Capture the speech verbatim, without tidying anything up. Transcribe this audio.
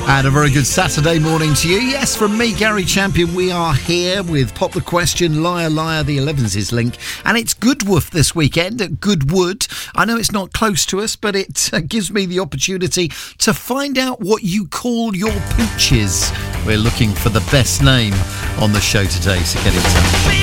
And a very good Saturday morning to you. Yes, from me, Gary Champion, we are here with Pop the Question, Liar Liar, the eleven's link. And it's Goodwoof this weekend at Goodwood. I know it's not close to us, but it uh, gives me the opportunity to find out what you call your pooches. We're looking for the best name on the show today, so get in touch.